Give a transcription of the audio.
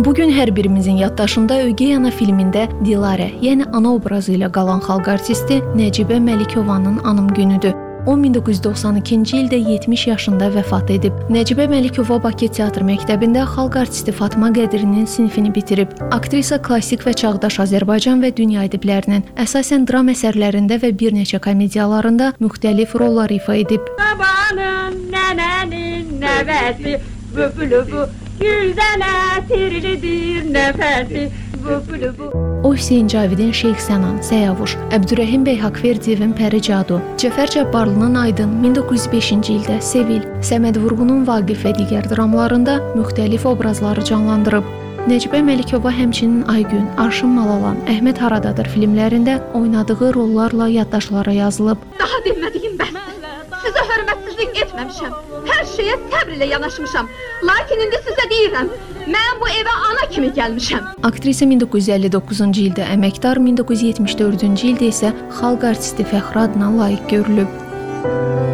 Bugün hər birimizin yaddaşında Ögey Ana filmində Dilarə, yəni ana obrazı ilə qalan xalq artisti Nəcibə Məlikovanın anım günüdür. O 1992-ci ildə 70 yaşında vəfat edib. Nəcibə Məlikova Bakı Teatr Məktəbində xalq artisti Fatma Qədirinin sinifini bitirib. Aktrisa klassik və çağdaş Azərbaycan və dünya ədiblərinin, əsasən dram əsərlərində və bir neçə komediyalarında müxtəlif rollar ifa edib. Babanın, nənənin nəvəsi, bu güldən ətirlidir nəfəsi, bu. O Hüseyn Cavidin Şeyx Sənan, Səyavuş, Əbdürrəhim bəy Haqverdiyevin Pəri Cadu, Cəfər Cabbarlının Aydın 1905-ci ildə Sevil, Səməd Vurğunun Vaqif və digər dramlarında müxtəlif obrazları canlandırıb. Nəcibə Məlikova həmçinin Aygün, Arşın Malalan, Əhməd Haradadır filmlərində oynadığı rollarla yaddaşlara yazılıb. Daha demədiyim bəsdir. Sizə hörmətsizlik etməmişəm. Hər şeyə səbr ilə yanaşmışam. Lakin indi sizə deyirəm, mən bu evə ana kimi gəlmişəm. Aktrisa 1959-cu ildə əməkdar, 1974-cü ildə isə xalq artisti fəxri adına layiq görülüb.